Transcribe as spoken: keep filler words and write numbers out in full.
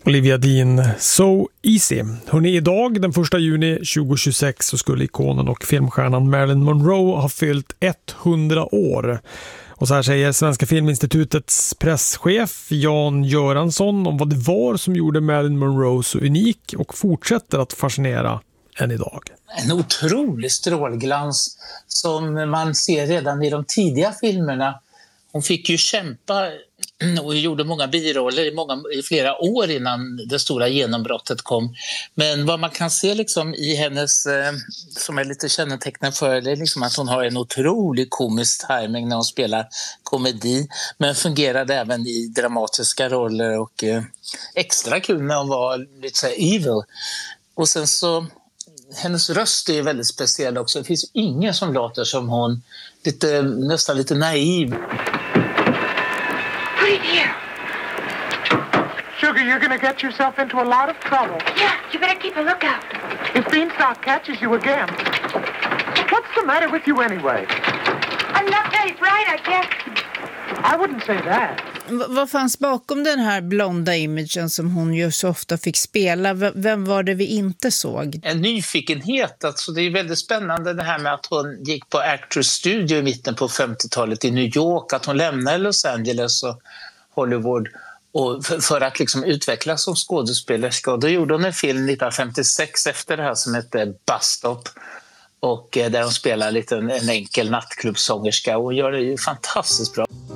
Olivia Dean, So Easy. Hörrni, idag den första juni tjugohundratjugosex så skulle ikonen och filmstjärnan Marilyn Monroe ha fyllt hundra år. Och så här säger Svenska Filminstitutets presschef Jan Göransson om vad det var som gjorde Marilyn Monroe så unik och fortsätter att fascinera än idag. En otrolig strålglans som man ser redan i de tidiga filmerna. Hon fick ju kämpa och gjorde många biroller i, många, i flera år innan det stora genombrottet kom. Men vad man kan se liksom i hennes, eh, som är lite kännetecknande för det, är liksom att hon har en otrolig komisk timing när hon spelar komedi. Men fungerade även i dramatiska roller och eh, extra kul när hon var lite så här evil. Och sen så, hennes röst är väldigt speciell också. Det finns ingen som låter som hon, lite, nästan lite naiv. Here. Sugar, you're going to get yourself into a lot of trouble. Yeah, you better keep a lookout. If Beanstalk catches you again. What's the matter with you anyway? I'm not very bright, I guess. I wouldn't say that. V- vad fanns bakom den här blonda imagen som hon ju så ofta fick spela? V- vem var det vi inte såg? En nyfikenhet, alltså det är väldigt spännande det här med att hon gick på Actors Studio i mitten på femtiotalet i New York, att hon lämnade Los Angeles och Hollywood och för, för att liksom utvecklas som skådespelerska. Och då gjorde hon en film nittonhundrafemtiosex efter det här som hette Bus Stop, och där hon spelar lite en, en enkel nattklubbsångerska och gör det ju fantastiskt bra.